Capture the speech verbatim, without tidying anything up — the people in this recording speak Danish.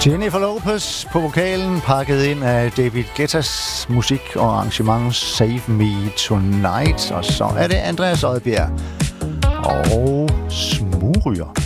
Jennifer Lopez på vokalen, pakket ind af David Guettas musik og arrangement Save Me Tonight. Og så er det Andreas Odbjerg og Smugryger.